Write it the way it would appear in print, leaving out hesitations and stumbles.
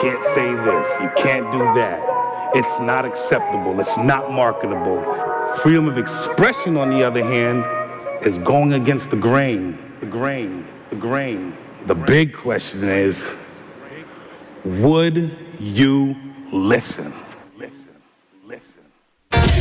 can't say this, you can't do that. It's not acceptable, it's not marketable. Freedom of expression, on the other hand, is going against the grain. The big question is, would you listen?